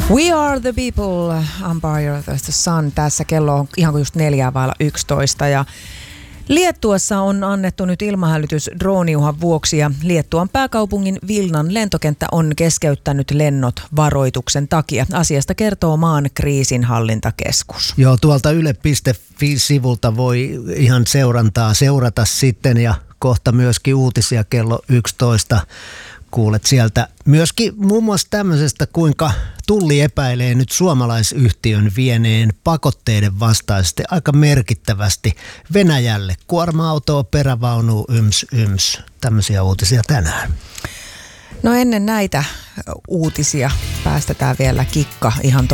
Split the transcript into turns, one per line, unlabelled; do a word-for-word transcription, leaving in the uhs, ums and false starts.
We are the people, Empire of the Sun. Tässä kello on ihan kuin just neljää vailla yksitoista ja Liettuassa on annettu nyt ilmahälytys drooniuhan vuoksi ja Liettuan pääkaupungin Vilnan lentokenttä on keskeyttänyt lennot varoituksen takia. Asiasta kertoo maan kriisinhallintakeskus.
Joo, tuolta yle piste fi-sivulta voi ihan seurantaa seurata sitten ja kohta myöskin uutisia kello yksitoista. Kuulet sieltä myöskin muun muassa tämmöisestä, kuinka Tulli epäilee nyt suomalaisyhtiön vieneen pakotteiden vastaisesti aika merkittävästi Venäjälle. Kuorma-autoa, perävaunua, yms, yms. Tämmöisiä uutisia tänään.
No ennen näitä uutisia päästetään vielä kikka ihan